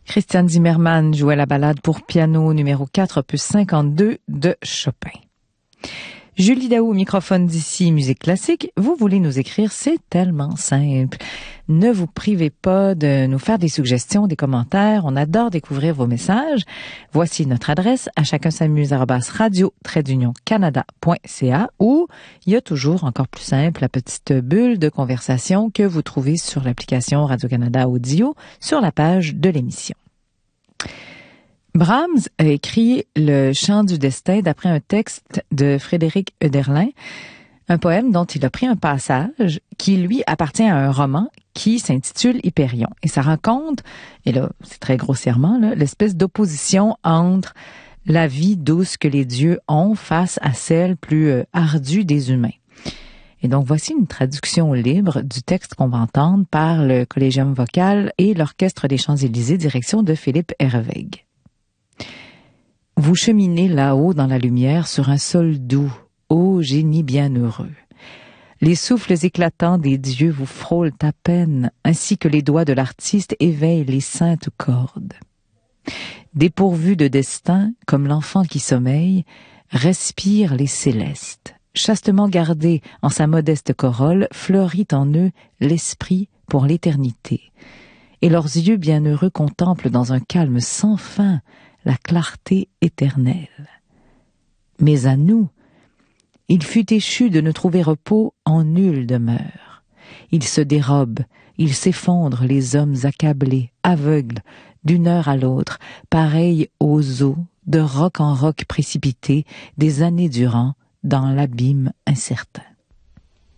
Christian Zimmermann jouait la ballade pour piano numéro 4, opus 52 de Chopin. Julie Daou, microphone d'ici, musique classique. Vous voulez nous écrire, c'est tellement simple. Ne vous privez pas de nous faire des suggestions, des commentaires. On adore découvrir vos messages. Voici notre adresse, à chacun s'amuse @radio-canada.ca, ou il y a toujours, encore plus simple, la petite bulle de conversation que vous trouvez sur l'application Radio-Canada Audio sur la page de l'émission. Brahms a écrit le Chant du destin d'après un texte de Frédéric Hölderlin, un poème dont il a pris un passage qui, lui, appartient à un roman qui s'intitule Hyperion. Et ça raconte, et là, c'est très grossièrement, là, l'espèce d'opposition entre la vie douce que les dieux ont face à celle plus ardue des humains. Et donc, voici une traduction libre du texte qu'on va entendre par le Collégium vocal et l'Orchestre des Champs-Élysées, direction de Philippe Herweg. Vous cheminez là-haut dans la lumière sur un sol doux, ô génie bienheureux. Les souffles éclatants des dieux vous frôlent à peine, ainsi que les doigts de l'artiste éveillent les saintes cordes. Dépourvu de destin, comme l'enfant qui sommeille, respire les célestes. Chastement gardé en sa modeste corolle, fleurit en eux l'esprit pour l'éternité. Et leurs yeux bienheureux contemplent dans un calme sans fin la clarté éternelle. Mais à nous, il fut échu de ne trouver repos en nulle demeure. Ils se dérobent, ils s'effondrent, les hommes accablés, aveugles, d'une heure à l'autre, pareils aux eaux, de roc en roc précipités, des années durant, dans l'abîme incertain.